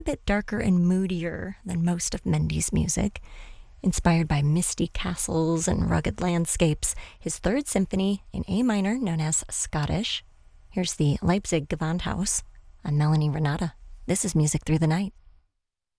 a bit darker and moodier than most of Mendy's music. Inspired by misty castles and rugged landscapes, his Third Symphony in A minor, known as Scottish. Here's the Leipzig Gewandhaus. I'm Melanie Renata. This is Music Through the Night.